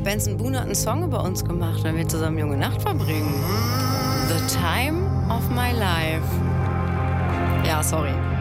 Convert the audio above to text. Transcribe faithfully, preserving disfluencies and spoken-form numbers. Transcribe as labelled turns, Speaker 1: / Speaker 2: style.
Speaker 1: Benson Boone hat einen Song über uns gemacht, wenn wir zusammen Junge Nacht verbringen. The Time of My Life. Ja, sorry.